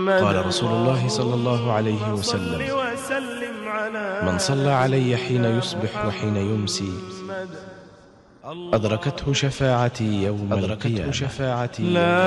قال رسول الله صلى الله عليه وسلم: من صلى علي حين يصبح وحين يمسي أدركته شفاعتي يوم القيامة.